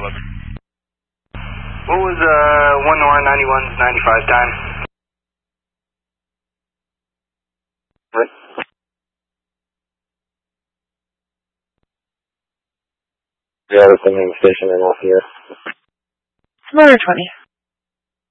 What was 1 Nora 91's 95 time? What? Yeah, that's the main station in Lafayette. Motor 20.